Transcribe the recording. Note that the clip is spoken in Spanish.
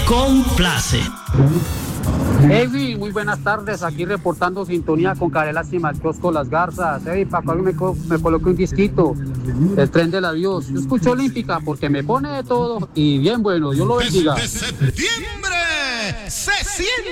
complace. Evi, muy buenas tardes, aquí reportando sintonía con Care Lástima, el kiosco Las Garzas. Evi, para que me coloque un disquito, el tren del adiós. Yo escucho Olímpica porque me pone de todo y bien bueno, Dios lo bendiga. Desde septiembre se siente